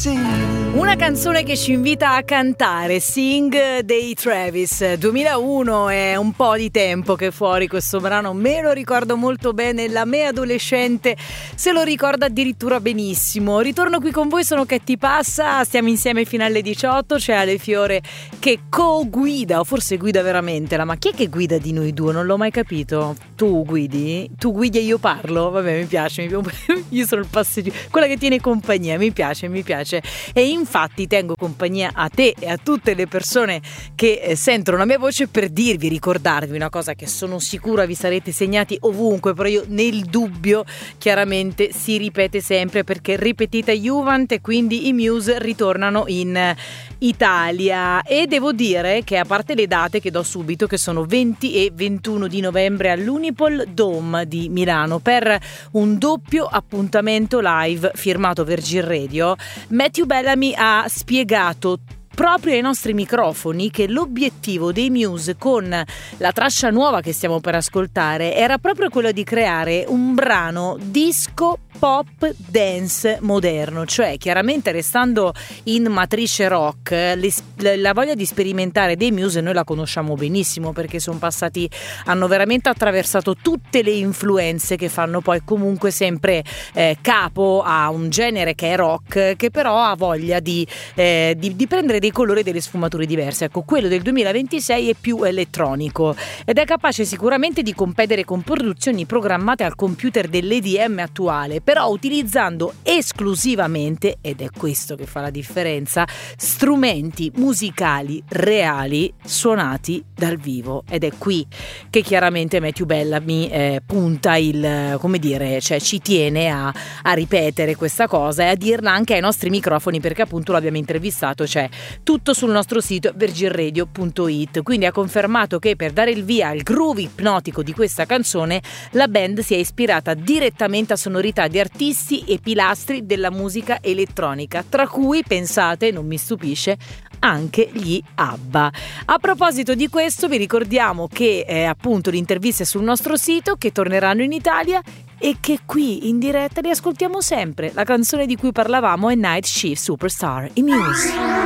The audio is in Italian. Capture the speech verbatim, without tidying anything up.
Una canzone che ci invita a cantare, Sing dei Travis. duemilauno è un po' di tempo che è fuori questo brano, me lo ricordo molto bene, la me adolescente se lo ricorda addirittura benissimo. Ritorno qui con voi, sono Che ti passa, stiamo insieme fino alle diciotto, c'è Ale Fiore che co-guida, o forse guida veramente, ma chi è che guida di noi due? Non l'ho mai capito. Tu guidi? Tu guidi e io parlo? Vabbè, mi piace, mi piace. Io sono il passeggero, quella che tiene compagnia, mi piace, mi piace. E infatti tengo compagnia a te e a tutte le persone che eh, sentono la mia voce per dirvi, ricordarvi una cosa che sono sicura vi sarete segnati ovunque, però io nel dubbio chiaramente si ripete sempre, perché ripetita Juvent e quindi i Muse ritornano in Italia. E devo dire che, a parte le date che do subito, che sono venti e ventuno di novembre all'Unipol Dome di Milano per un doppio appuntamento live firmato Virgin Radio, Matthew Bellamy ha spiegato proprio ai nostri microfoni che l'obiettivo dei Muse con la traccia nuova che stiamo per ascoltare era proprio quello di creare un brano disco pop dance moderno, cioè chiaramente restando in matrice rock. Le, la voglia di sperimentare dei Muse noi la conosciamo benissimo, perché sono passati, hanno veramente attraversato tutte le influenze che fanno poi comunque sempre eh, capo a un genere che è rock, che però ha voglia di, eh, di, di prendere dei colori e delle sfumature diverse. Ecco, quello del duemilaventisei è più elettronico ed è capace sicuramente di competere con produzioni programmate al computer dell'E D M attuale, però utilizzando esclusivamente, ed è questo che fa la differenza, strumenti musicali reali suonati dal vivo. Ed è qui che chiaramente Matthew Bellamy eh, punta il, come dire, cioè ci tiene a, a ripetere questa cosa e a dirla anche ai nostri microfoni, perché appunto l'abbiamo intervistato, cioè tutto sul nostro sito virgin radio punto it. Quindi ha confermato che per dare il via al groove ipnotico di questa canzone la band si è ispirata direttamente a sonorità di artisti e pilastri della musica elettronica, tra cui, pensate, non mi stupisce, anche gli ABBA. A proposito di questo vi ricordiamo che eh, appunto le interviste sul nostro sito, che torneranno in Italia e che qui in diretta li ascoltiamo sempre. La canzone di cui parlavamo è Night Shift Superstar, i Muse.